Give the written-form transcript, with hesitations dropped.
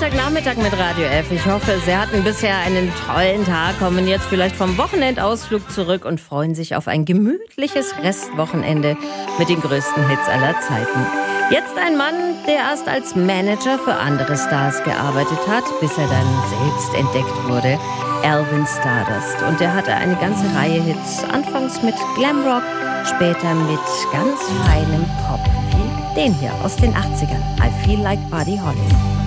Freitagnachmittag mit Radio F. Ich hoffe, Sie hatten bisher einen tollen Tag, kommen jetzt vielleicht vom Wochenendausflug zurück und freuen sich auf ein gemütliches Restwochenende mit den größten Hits aller Zeiten. Jetzt ein Mann, der erst als Manager für andere Stars gearbeitet hat, bis er dann selbst entdeckt wurde. Alvin Stardust. Und er hatte eine ganze Reihe Hits, anfangs mit Glamrock, später mit ganz feinem Pop, wie den hier aus den 80ern. I Feel Like Buddy Holly.